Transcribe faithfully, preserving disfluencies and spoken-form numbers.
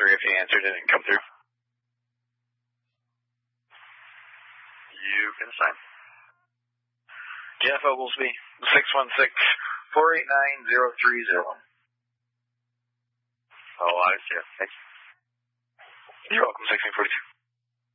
sorry if he answered it and come through. You can sign. Jeff Oglesby, six one six, four eight nine, zero three zero. Oh, I see it. Thanks. You're welcome, sixteen forty-two.